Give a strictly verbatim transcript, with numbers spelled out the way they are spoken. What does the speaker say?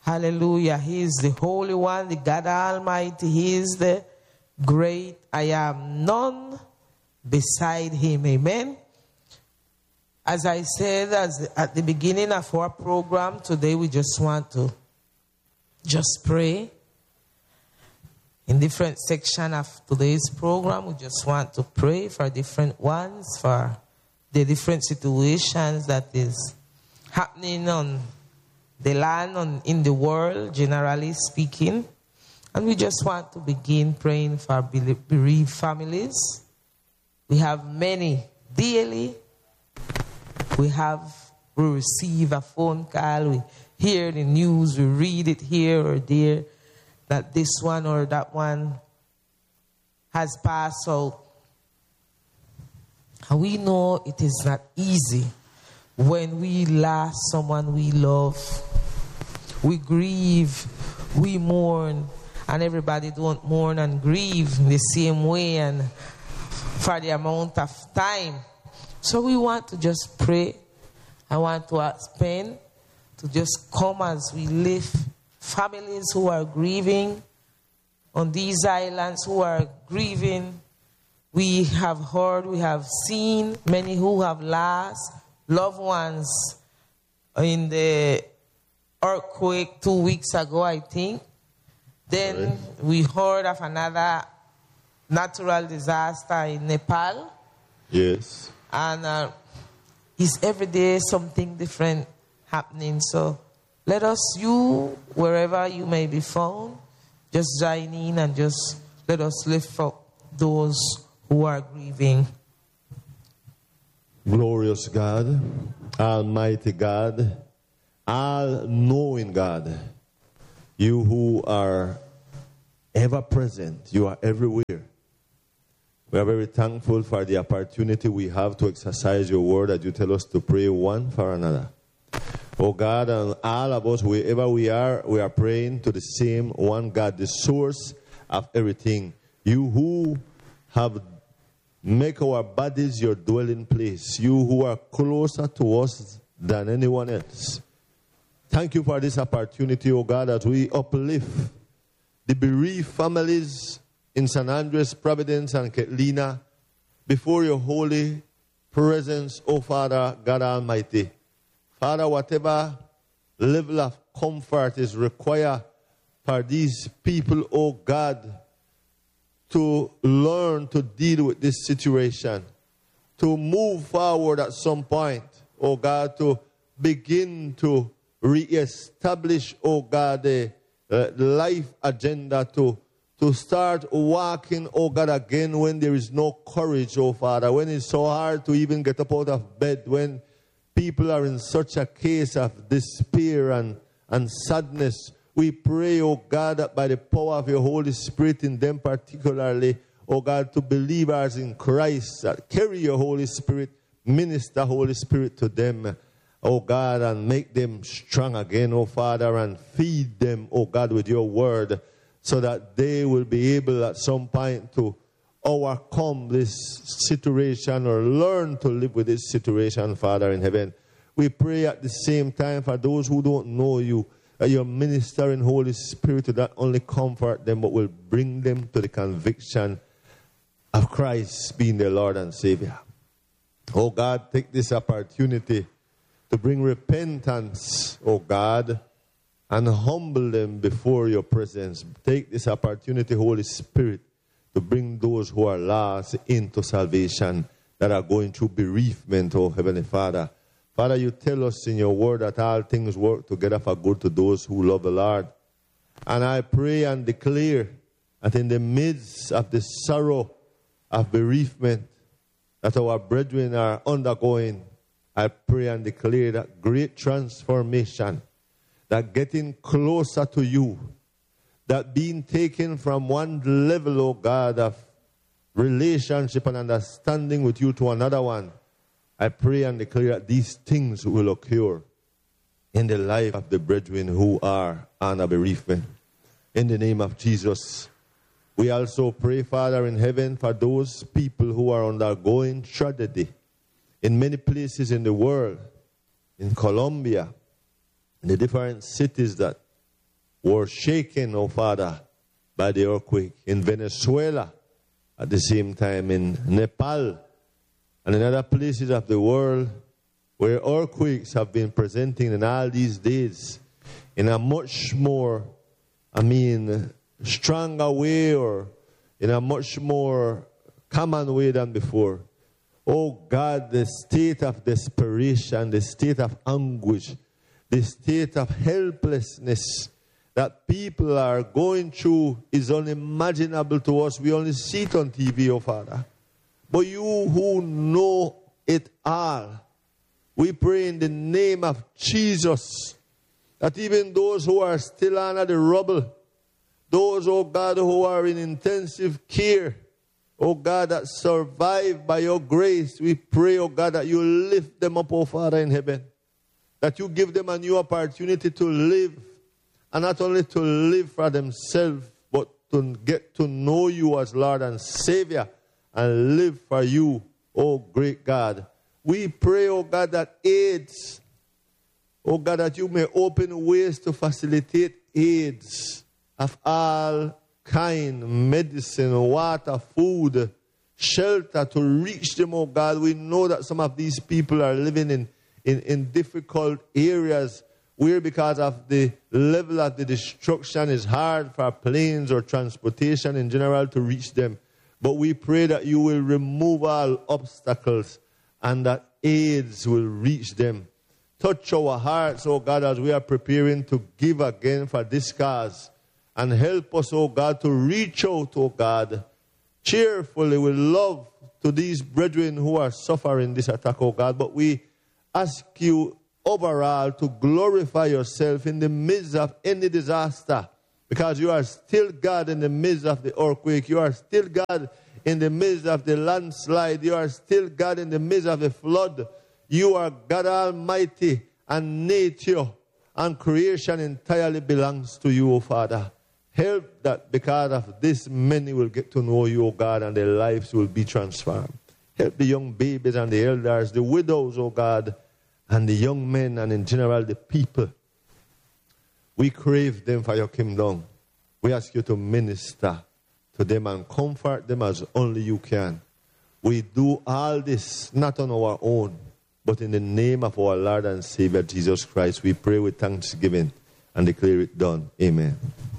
Hallelujah. He is the Holy One, the God Almighty. He is the great I am. None beside him. Amen. As I said as at the beginning of our program, today we just want to just pray. In different section of today's program, we just want to pray for different ones, for the different situations that is happening on the land, on, in the world, generally speaking. And we just want to begin praying for bereaved families. We have many daily. We have, we receive a phone call, we hear the news, we read it here or there, that this one or that one has passed out. And we know it is not easy when we lost someone we love. We grieve, we mourn, and everybody don't mourn and grieve in the same way and for the amount of time. So we want to just pray. I want to ask Ben to just come as we lift families who are grieving on these islands, who are grieving. We have heard, we have seen many who have lost loved ones in the earthquake two weeks ago, I think. Then right. We heard of another natural disaster in Nepal. Yes. And uh, it's every day something different happening. So let us, you, wherever you may be found, just join in and just let us lift up those who are grieving. Glorious God, Almighty God, all-knowing God, you who are ever present, you are everywhere. We are very thankful for the opportunity we have to exercise your word that you tell us to pray one for another. Oh God, and all of us, wherever we are, we are praying to the same one God, the source of everything. You who have make our bodies your dwelling place. You who are closer to us than anyone else. Thank you for this opportunity, oh God, as we uplift the bereaved families in San Andres, Providence, and Catalina before your holy presence, oh Father, God Almighty. Father, whatever level of comfort is required for these people, oh God, to learn to deal with this situation, to move forward at some point, oh God, to begin to reestablish, oh God, the uh, life agenda, to, to start walking, oh God, again when there is no courage, oh Father, when it's so hard to even get up out of bed, when people are in such a case of despair and, and sadness. We pray, oh God, that by the power of your Holy Spirit in them particularly, oh God, to believers in Christ, that carry your Holy Spirit, minister Holy Spirit to them, oh God, and make them strong again, oh Father, and feed them, oh God, with your word, so that they will be able at some point to overcome this situation or learn to live with this situation, Father in heaven. We pray at the same time for those who don't know you, that your ministering Holy Spirit will not only comfort them, but will bring them to the conviction of Christ being their Lord and Savior. Oh God, take this opportunity to bring repentance, oh God, and humble them before your presence. Take this opportunity, Holy Spirit, to bring those who are lost into salvation, that are going through bereavement, oh Heavenly Father. Father, you tell us in your word that all things work together for good to those who love the Lord. And I pray and declare that in the midst of the sorrow of bereavement that our brethren are undergoing, I pray and declare that great transformation, that getting closer to you, that being taken from one level, oh God, of relationship and understanding with you to another one, I pray and declare that these things will occur in the life of the brethren who are on a bereavement. In the name of Jesus. We also pray, Father in heaven, for those people who are undergoing tragedy in many places in the world, in Colombia, in the different cities that were shaken, oh Father, by the earthquake. In Venezuela, at the same time, in Nepal, and in other places of the world where earthquakes have been presenting in all these days in a much more, I mean, stronger way, or in a much more common way than before. Oh God, the state of desperation, the state of anguish, the state of helplessness that people are going through is unimaginable to us. We only see it on T V, oh Father. But you who know it all, we pray in the name of Jesus that even those who are still under the rubble, those, oh God, who are in intensive care, oh God, that survive by your grace, we pray, oh God, that you lift them up, oh Father in heaven. That you give them a new opportunity to live. And not only to live for themselves, but to get to know you as Lord and Savior. And live for you, oh great God. We pray, oh God, that AIDS, oh God, that you may open ways to facilitate AIDS of all kind, medicine, water, food, shelter, to reach them, oh God. We know that some of these people are living in, in, in difficult areas where, because of the level of the destruction, is hard for planes or transportation in general to reach them. But we pray that you will remove all obstacles and that AIDS will reach them. Touch our hearts, oh God, as we are preparing to give again for this cause. And help us, oh God, to reach out, oh God, cheerfully with love to these brethren who are suffering this attack, oh God. But we ask you overall to glorify yourself in the midst of any disaster, because you are still God in the midst of the earthquake. You are still God in the midst of the landslide. You are still God in the midst of the flood. You are God Almighty, and nature and creation entirely belongs to you, O Father. Help that because of this, many will get to know you, O God, and their lives will be transformed. Help the young babies and the elders, the widows, O God, and the young men, and in general the people. We crave them for your kingdom. We ask you to minister to them and comfort them as only you can. We do all this not on our own, but in the name of our Lord and Savior Jesus Christ. We pray with thanksgiving and declare it done. Amen.